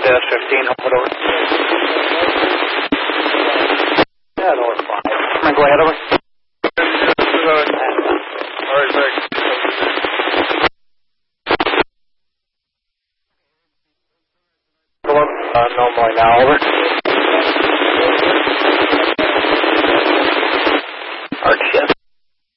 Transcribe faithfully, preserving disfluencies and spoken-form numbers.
dash fifteen, hold it over. Yeah, north five. Come on, go ahead, over. All right, thanks. Hello? Uh, no more now, over.